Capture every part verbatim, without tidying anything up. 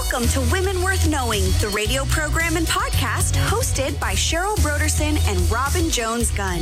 Welcome to Women Worth Knowing, the radio program and podcast hosted by Cheryl Broderson and Robin Jones-Gunn.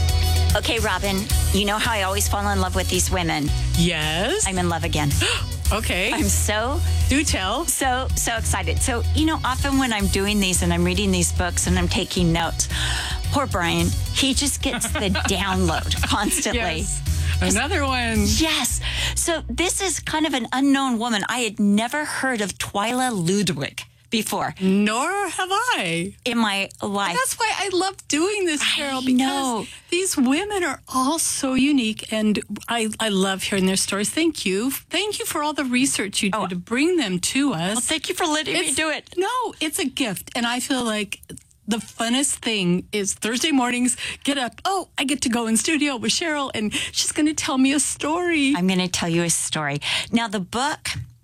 Okay, Robin, you know how I always fall in love with these women. Yes. I'm in love again. Okay. I'm so, Do tell. so, so excited. So, you know, often when I'm doing these and I'm reading these books and I'm taking notes, poor Brian, he just gets the download constantly. Yes. Another one. Yes. So this is kind of an unknown woman. I had never heard of Twyla Ludwig before Nor have I. in my life. That's why I love doing this, Cheryl, I because know. these women are all so unique, and I, I love hearing their stories. Thank you. Thank you for all the research you do Oh. to bring them to us. Well, thank you for letting me It's- do it. No, it's a gift, and I feel like the funnest thing is Thursday mornings, get up. Oh, I get to go in studio with Cheryl, and she's going to tell me a story. I'm going to tell you a story. Now, the book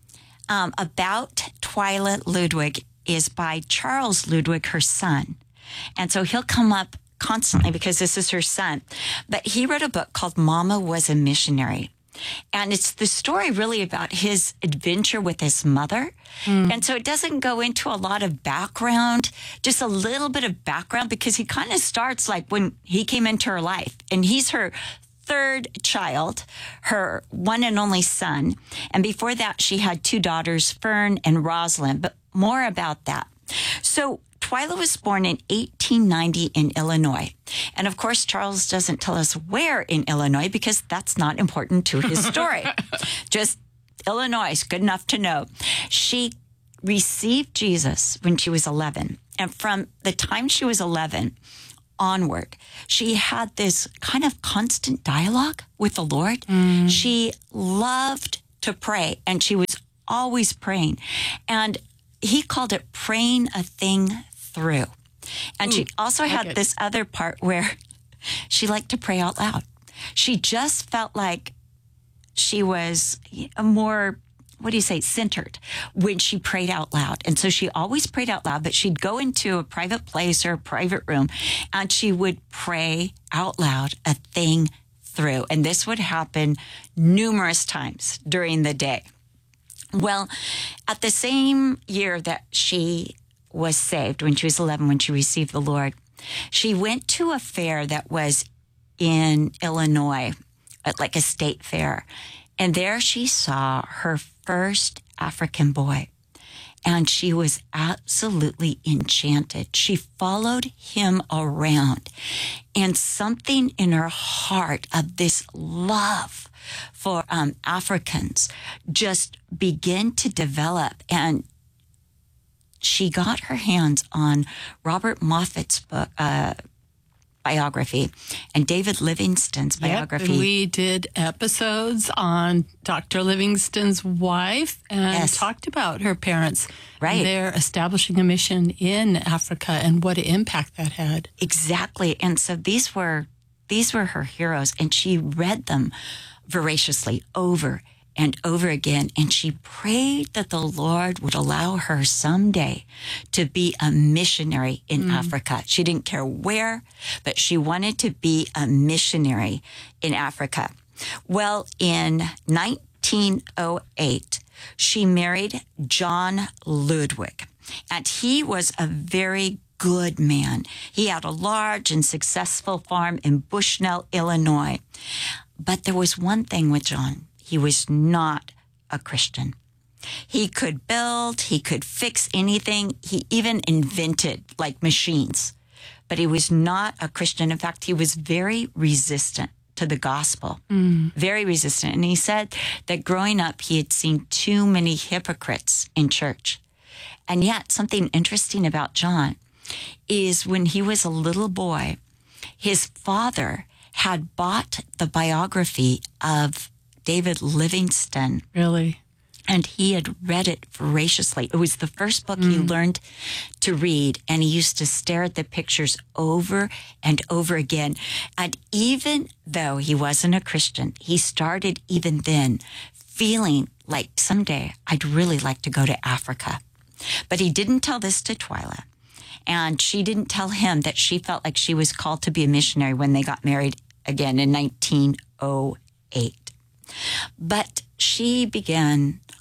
um, about Twyla Ludwig is by Charles Ludwig, her son. And so he'll come up constantly because this is her son. But he wrote a book called Mama Was a Missionary. And it's the story really about his adventure with his mother. Mm. And so it doesn't go into a lot of background, just a little bit of background, because he kind of starts like when he came into her life. And he's her third child, her one and only son. And before that, she had two daughters, Fern and Rosalind. But more about that. So Twyla was born in eighteen ninety in Illinois. And of course, Charles doesn't tell us where in Illinois because that's not important to his story. Just Illinois is good enough to know. She received Jesus when she was eleven. And from the time she was eleven onward, she had this kind of constant dialogue with the Lord. Mm. She loved to pray, and she was always praying. And he called it praying a thing through. And Ooh, she also like had it. this other part where she liked to pray out loud. She just felt like she was a more, what do you say, centered when she prayed out loud. And so she always prayed out loud, but she'd go into a private place or a private room and she would pray out loud a thing through. And this would happen numerous times during the day. Well, at the same year that she was saved, when she was eleven, when she received the Lord, she went to a fair that was in Illinois, like a state fair. And there she saw her first African boy. And she was absolutely enchanted. She followed him around. And something in her heart of this love for um, Africans just began to develop. And she got her hands on Robert Moffat's book, uh, biography and David Livingstone's biography. Yep, we did episodes on Doctor Livingstone's wife and Yes. talked about her parents. Right. They're establishing a mission in Africa and what impact that had. Exactly. And so these were these were her heroes, and she read them voraciously over and over again. And she prayed that the Lord would allow her someday to be a missionary in mm. Africa. She didn't care where, but she wanted to be a missionary in Africa. Well, in nineteen oh eight, she married John Ludwig, and he was a very good man. He had a large and successful farm in Bushnell, Illinois. But there was one thing with John. He was not a Christian. He could build, he could fix anything. He even invented like machines, but he was not a Christian. In fact, he was very resistant to the gospel, mm. very resistant. And he said that growing up, he had seen too many hypocrites in church. And yet something interesting about John is when he was a little boy, his father had bought the biography of David Livingstone. Really? And he had read it voraciously. It was the first book mm. he learned to read, and he used to stare at the pictures over and over again. And even though he wasn't a Christian, he started even then feeling like someday I'd really like to go to Africa. But he didn't tell this to Twyla. And she didn't tell him that she felt like she was called to be a missionary when they got married again in nineteen oh eight. But she began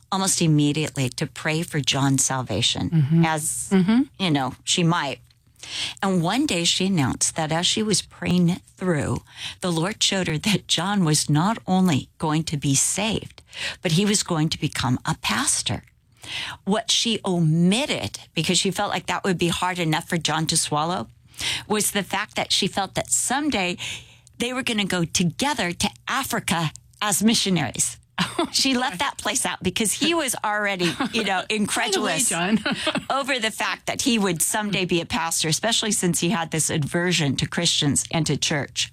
almost immediately to pray for John's salvation, mm-hmm. as, mm-hmm. you know, she might. And one day she announced that as she was praying through, the Lord showed her that John was not only going to be saved, but he was going to become a pastor. What she omitted, because she felt like that would be hard enough for John to swallow, was the fact that she felt that someday they were going to go together to Africa as missionaries. She left that place out because he was already, you know, incredulous John. over the fact that he would someday be a pastor, especially since he had this aversion to Christians and to church.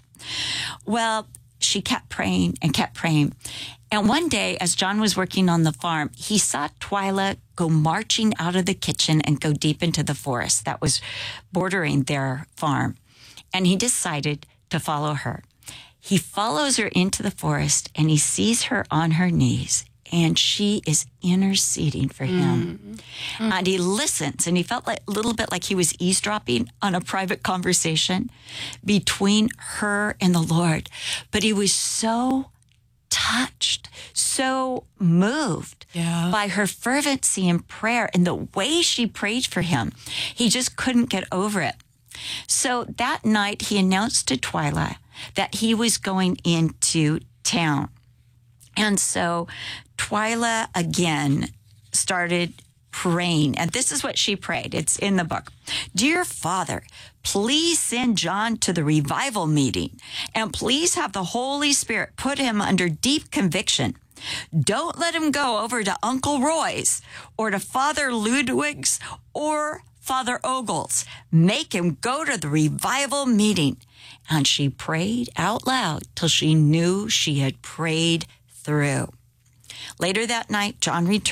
Well, she kept praying and kept praying. And one day, as John was working on the farm, he saw Twyla go marching out of the kitchen and go deep into the forest that was bordering their farm. And he decided to follow her. He follows her into the forest and he sees her on her knees and she is interceding for him. Mm. And he listens and he felt like a little bit like he was eavesdropping on a private conversation between her and the Lord. But he was so touched, so moved yeah. by her fervency in prayer and the way she prayed for him. He just couldn't get over it. So that night he announced to Twyla that he was going into town. And so Twyla again started praying. And this is what she prayed. It's in the book. Dear Father, please send John to the revival meeting and please have the Holy Spirit put him under deep conviction. Don't let him go over to Uncle Roy's or to Father Ludwig's or Father Ogle's. Make him go to the revival meeting. And she prayed out loud till she knew she had prayed through. Later that night, John returned.